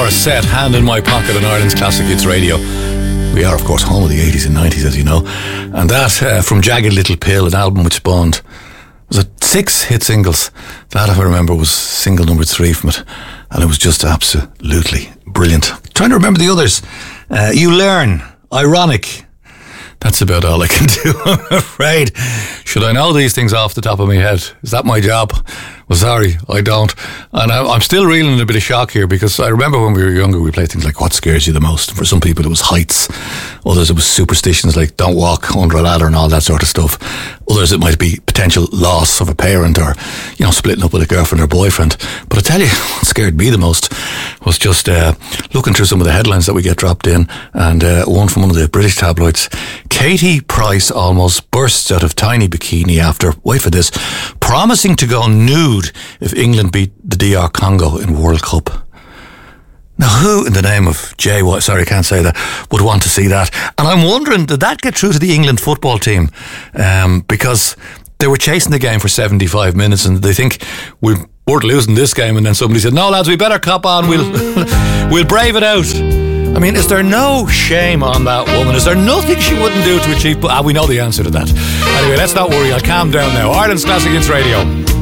Morissette, Hand in My Pocket on Ireland's Classic Hits Radio. We are, of course, home of the 80s and 90s, as you know. And that, from Jagged Little Pill, an album which spawned, was it 6 hit singles? That, if I remember, was single number 3 from it. And it was just absolutely brilliant. Trying to remember the others. You Learn, Ironic. That's about all I can do, I'm afraid. Should I know these things off the top of my head? Is that my job? Well, sorry, I don't. And I'm still reeling in a bit of shock here, because I remember when we were younger, we played things like What Scares You the Most? For some people it was heights. Others it was superstitions like don't walk under a ladder and all that sort of stuff. Others it might be potential loss of a parent, or, you know, splitting up with a girlfriend or boyfriend. But I tell you, what scared me the most was just looking through some of the headlines that we get dropped in, and one from one of the British tabloids. Katie Price almost bursts out of tiny bikini after, wait for this, promising to go nude if England beat the DR Congo in World Cup. Now, who in the name of sorry, I can't say that, would want to see that? And I'm wondering, did that get through to the England football team? Because they were chasing the game for 75 minutes and they think we weren't losing this game, and then somebody said, no lads, we better cop on, we'll brave it out. I mean, is there no shame on that woman? Is there nothing she wouldn't do to achieve? We know the answer to that. Anyway, let's not worry, I'll calm down now. Ireland's Classic Hits Radio.